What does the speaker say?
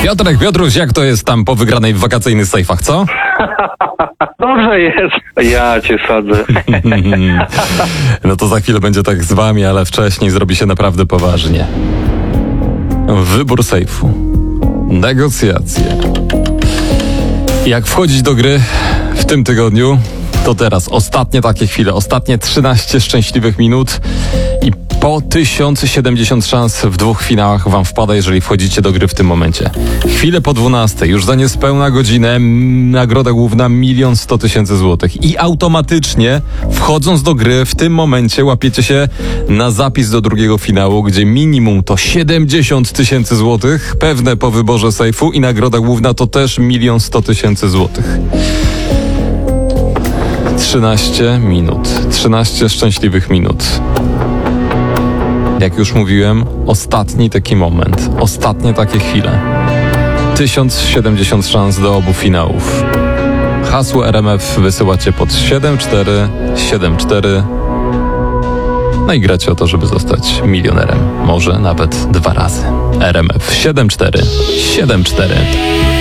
Piotruś, jak to jest tam po wygranej w wakacyjnych sejfach, co? Dobrze jest. Ja cię sadzę. No to za chwilę będzie tak z wami, ale wcześniej zrobi się naprawdę poważnie. Wybór sejfu. Negocjacje. Jak wchodzić do gry w tym tygodniu? To teraz ostatnie takie chwile, ostatnie 13 szczęśliwych minut i po 1070 szans w 2 finałach wam wpada, jeżeli wchodzicie do gry w tym momencie. Chwilę po 12, już za niespełna godzinę, nagroda główna 1 100 000 złotych. I automatycznie wchodząc do gry w tym momencie łapiecie się na zapis do drugiego finału, gdzie minimum to 70 000 złotych, pewne po wyborze sejfu, i nagroda główna to też 1 100 000 złotych. 13 minut, 13 szczęśliwych minut. Jak już mówiłem, ostatni taki moment, ostatnie takie chwile. 1070 szans do obu finałów. Hasło RMF wysyłacie pod 7474. No i gracie o to, żeby zostać milionerem. Może nawet 2 razy. RMF 7474.